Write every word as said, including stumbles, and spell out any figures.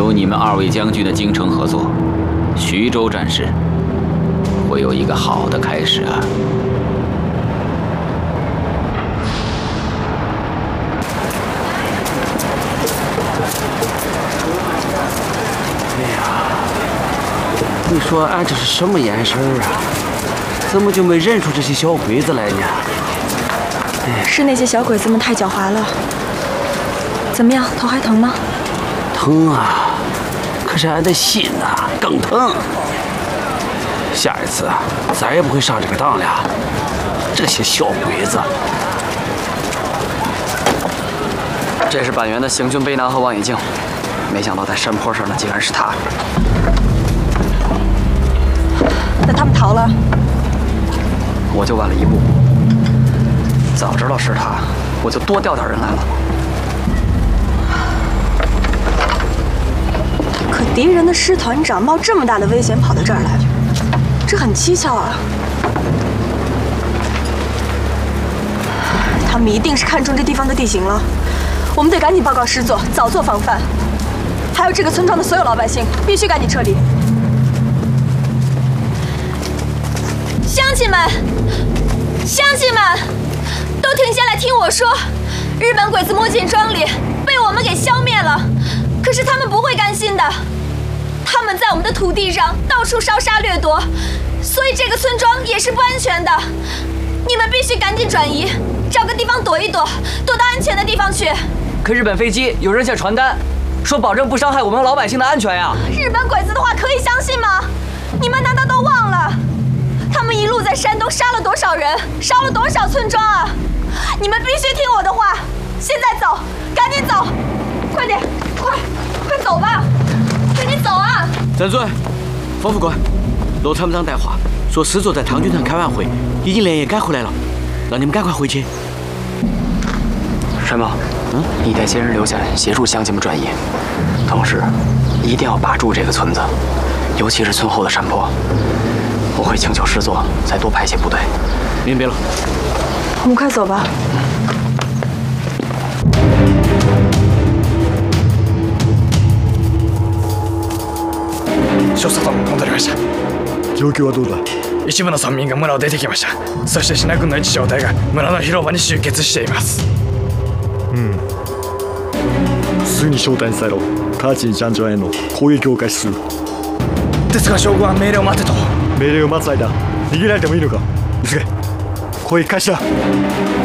有你们二位将军的精诚合作，徐州战事会有一个好的开始啊！ 哎呀，你说俺这是什么眼神啊？怎么就没认出这些小鬼子来呢？ 哎、是那些小鬼子们太狡猾了。怎么样，头还疼吗？ 疼啊！可是俺的心呐、更疼。下一次啊，再也不会上这个当了。这些小鬼子。 这是板垣的行军背囊和望远镜，没想到在山坡上的竟然是他。 那他们逃了？ 我就晚了一步。早知道是他，我就多调点人来了。 可敌人的师团长冒这么大的危险跑到这儿来，这很蹊跷啊！他们一定是看中这地方的地形了，我们得赶紧报告师座，早做防范。还有这个村庄的所有老百姓，必须赶紧撤离。乡亲们，乡亲们，都停下来听我说！日本鬼子摸进庄里，被我们给消灭了。可是他们不会甘心的，他们在我们的土地上到处烧杀掠夺，所以这个村庄也是不安全的。你们必须赶紧转移，找个地方躲一躲，躲到安全的地方去。 可日本飞机有扔下传单，说保证不伤害我们老百姓的安全呀！ 日本鬼子的话可以相信吗？你们难道都忘了，他们一路在山东杀了多少人，烧了多少村庄啊？你们必须听我的话，现在走，赶紧走，快点！快，快走吧！赶紧走啊！ 站住！方副官，罗参谋长带话说，师座在汤军团开完会，已经连夜赶回来了，让你们赶快回去。 山茂，嗯，你带些人留下协助乡亲们转移，同时一定要把住这个村子，尤其是村后的山坡。我会请求师座再多派些部队。 明白了。 我们快走吧。 少佐、戻りました。 状況はどうだ？ 一部の村民が村を出てきました。そしてシナ軍の一小隊が村の広場に集結しています。 うん。すぐに正体に伝えろ。直ちにジャンジャンへの攻撃を開始する。 ですが将軍は命令を待てと。 命令を待つ間、逃げられてもいいのか？急げ。攻撃開始だ。